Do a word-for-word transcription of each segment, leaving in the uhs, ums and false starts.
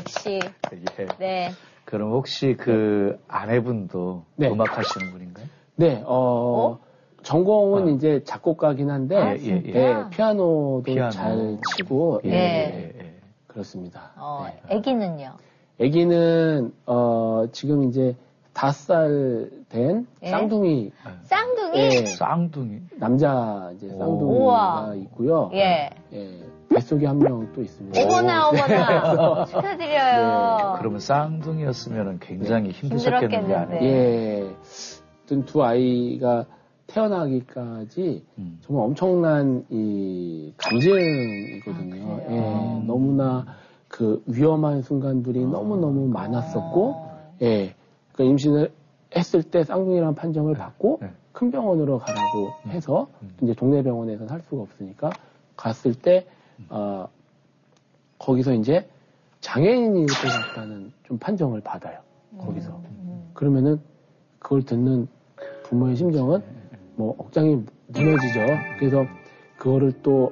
역시. 예. 네. 그럼 혹시 그 아내분도 네. 음악 하시는 분인가요? 네, 어, 어? 전공은 어. 이제 작곡가긴 한데, 아, 예, 예, 예. 네, 피아노도 피아노. 잘 치고, 예, 예. 예, 예, 예. 그렇습니다. 어, 네. 아기는요? 아기는, 어, 지금 이제 다섯 살 된 예? 쌍둥이, 쌍둥이? 예, 쌍둥이. 남자 이제 쌍둥이가 우와. 있고요. 예. 예, 뱃속에 한 명 또 있습니다. 어머나, 어머나. 네. 축하드려요. 그러면 쌍둥이였으면 굉장히 힘드셨겠는데 힘들었겠는데. 아내. 예, 어떤 두 아이가 태어나기까지 음. 정말 엄청난 이 감정이거든요. 아, 그래요? 예, 너무나 그 위험한 순간들이 너무너무 많았었고, 어. 예, 그 임신을 했을 때 쌍둥이라는 판정을 받고 네. 큰 병원으로 가라고 해서 음. 이제 동네 병원에서 살 수가 없으니까 갔을 때, 어, 거기서 이제 장애인이 될 것 같다는 좀 판정을 받아요. 거기서. 음. 그러면은 그걸 듣는 부모의 심정은 뭐 억장이 무너지죠. 그래서 그거를 또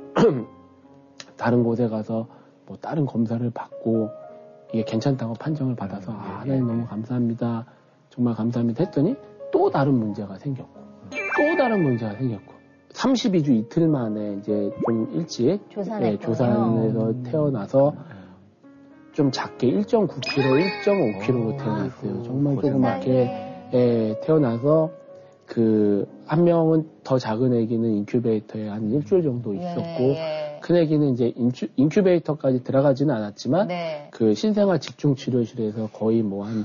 다른 곳에 가서 뭐 다른 검사를 받고 이게 괜찮다고 판정을 받아서 아, 하나님 너무 감사합니다. 정말 감사합니다 했더니 또 다른 문제가 생겼고 또 다른 문제가 생겼고 삼십이 주 이틀 만에 이제 좀 일찍 조산했군요. 예, 조산에서 태어나서 좀 작게 일 점 구 킬로그램, 일 점 오 킬로그램로 태어났어요. 정말 조그맣게 예, 태어나서 그 한 명은 더 작은 아기는 인큐베이터에 한 일주일 정도 있었고 예, 예. 큰 아기는 이제 인큐, 인큐베이터까지 들어가지는 않았지만 네. 그 신생아 집중치료실에서 거의 뭐 한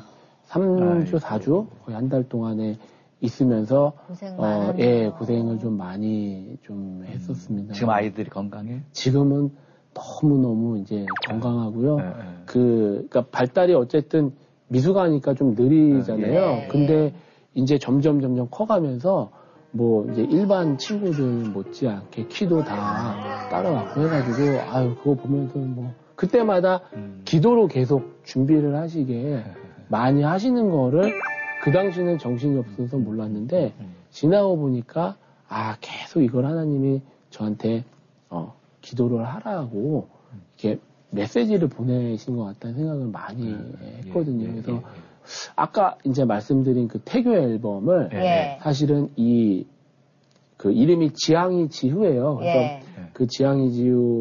삼 주, 아이고. 사 주 거의 한 달 동안에 있으면서 고생 어, 많았네요. 예, 고생을 좀 많이 좀 했었습니다. 지금 아이들이 건강해? 지금은 너무너무 이제 건강하고요. 네, 네. 그, 그니까 발달이 어쨌든 미숙하니까 좀 느리잖아요. 네. 근데 이제 점점 점점 커가면서 뭐 이제 일반 친구들 못지않게 키도 다 따라왔고 해가지고 아유, 그거 보면서 뭐 그때마다 음. 기도로 계속 준비를 하시게 많이 하시는 거를 그 당시는 정신이 없어서 몰랐는데 음. 지나고 보니까 아, 계속 이걸 하나님이 저한테 어, 기도를 하라고 이렇게 메시지를 보내신 것 같다는 생각을 많이 했거든요. 예, 예, 그래서 예, 예. 아까 이제 말씀드린 그 태교 앨범을 예. 사실은 이 그 이름이 지향이 지후예요. 그래서 예. 그 지향이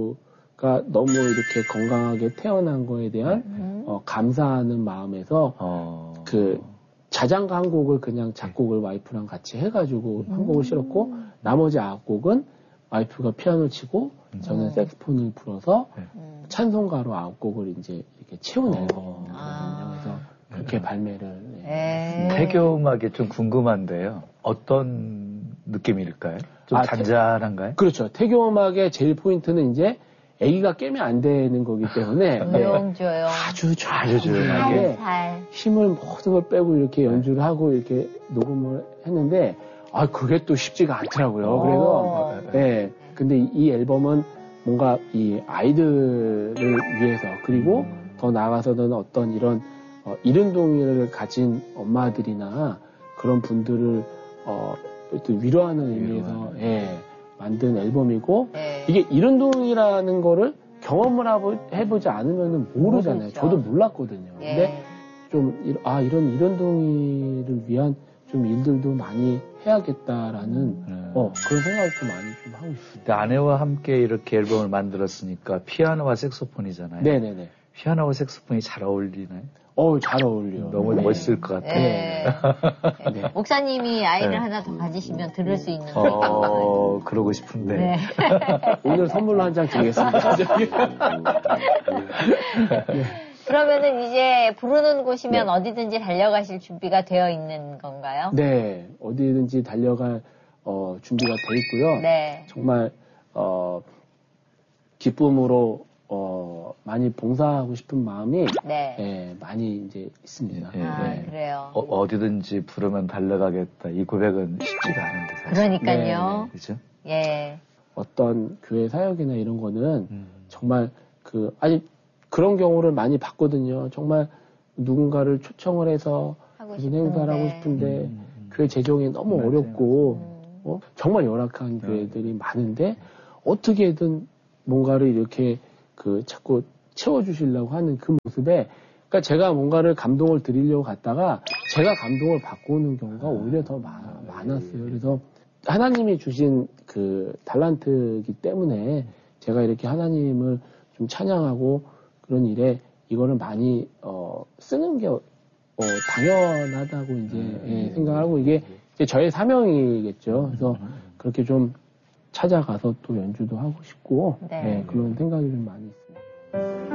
지후가 너무 이렇게 건강하게 태어난 거에 대한 음. 어, 감사하는 마음에서 어. 그 자장가 한 곡을 그냥 작곡을 와이프랑 같이 해가지고 한 곡을 실었고 나머지 아홉 곡은 와이프가 피아노 치고 저는 음. 색스폰을 불어서 음. 찬송가로 아홉 곡을 이제 이렇게 채운 어. 앨범이거든요. 아. 그래서 그렇게 발매를 네. 예. 태교 음악이 좀 궁금한데요. 어떤 느낌일까요? 좀 아, 잔잔한가요? 그렇죠. 태교 음악의 제일 포인트는 이제 아기가 깨면 안 되는 거기 때문에 네. 조용조용. 아주 아주 조용하게. 살살. 힘을 모든 걸 빼고 이렇게 연주를 하고 이렇게 녹음을 했는데 아 그게 또 쉽지가 않더라고요. 그래서 오. 네. 근데 이, 이 앨범은 뭔가 이 아이들을 위해서 그리고 음. 더 나아가서는 어떤 이런 어, 이른동이를 가진 엄마들이나 그런 분들을 어, 또 위로하는 의미에서 위로하는. 예, 만든 앨범이고 예. 이게 이른동이라는 거를 경험을 하고, 해보지 않으면 모르잖아요. 모르죠. 저도 몰랐거든요. 예. 근데 좀, 이- 아, 이런 이른동이를 위한 좀 일들도 많이 해야겠다라는, 음. 어, 그런 생각을 좀 많이 좀 하고 있습니다. 근데 아내와 함께 이렇게 앨범을 만들었으니까 피아노와 색소폰이잖아요. 네네네. 피아노와 색소폰이 잘 어울리나요? 어, 잘 어울려요. 너무 네. 멋있을 것 같아요. 예. 네. 목사님이 아이를 네. 하나 더 가지시면 들을 수 있는. 어, 그러고 싶은데. 네. 오늘 선물로 한 장 드리겠습니다. 저기. 그러면은 이제 부르는 곳이면 네. 어디든지 달려가실 준비가 되어 있는 건가요? 네, 어디든지 달려갈 어, 준비가 돼 있고요. 네. 정말 어, 기쁨으로 어, 많이 봉사하고 싶은 마음이 네. 예, 많이 이제 있습니다. 예, 아, 네. 그래요. 어, 어디든지 부르면 달려가겠다. 이 고백은 쉽지가 않은데 사실. 그러니까요. 그렇죠? 예. 어떤 교회 사역이나 이런 거는 음. 정말 그 아니 그런 경우를 많이 봤거든요. 정말 누군가를 초청을 해서 하고 무슨 행사를 하고 싶은데. 싶은데 음, 음. 교회 재정이 너무 맞아요. 어렵고 음. 어? 정말 열악한 교회들이 많은데 어떻게든 뭔가를 이렇게 그 자꾸 채워주시려고 하는 그 모습에, 그러니까 제가 뭔가를 감동을 드리려고 갔다가 제가 감동을 받고 오는 경우가 오히려 더 많, 많았어요. 그래서 하나님이 주신 그 달란트이기 때문에 제가 이렇게 하나님을 좀 찬양하고 그런 일에 이거를 많이 어, 쓰는 게 어, 당연하다고 이제 예, 생각하고 이게 이제 저의 사명이겠죠. 그래서 그렇게 좀 찾아가서 또 연주도 하고 싶고 네. 예, 그런 생각이 좀 많이 있어요.